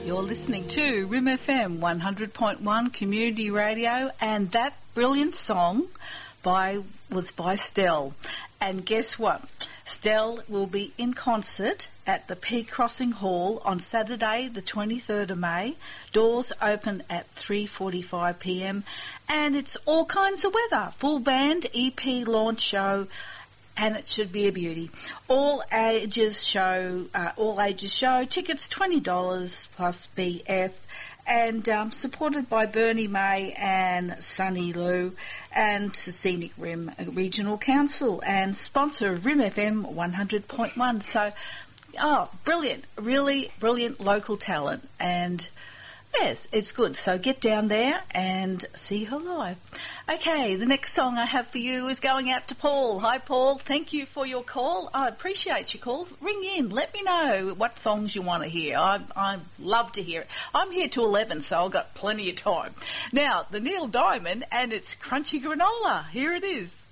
You're listening to Rim FM 100.1 Community Radio, and that brilliant song was by Stell. And guess what? Stell will be in concert at the P Crossing Hall on Saturday the 23rd of May. Doors open at 3:45 p.m. and it's all kinds of weather. Full band, EP launch show, and it should be a beauty. All ages show. Tickets $20 plus BF, and supported by Bernie May and Sunny Lou and Scenic Rim Regional Council, and sponsor of Rim FM 100.1. So, brilliant, really brilliant local talent, and yes, it's good. So get down there and see her live. Okay, the next song I have for you is going out to Paul. Hi, Paul. Thank you for your call. I appreciate your calls. Ring in. Let me know what songs you want to hear. I love to hear it. I'm here till 11, so I've got plenty of time. Now, the Neil Diamond, and it's Crunchy Granola. Here it is.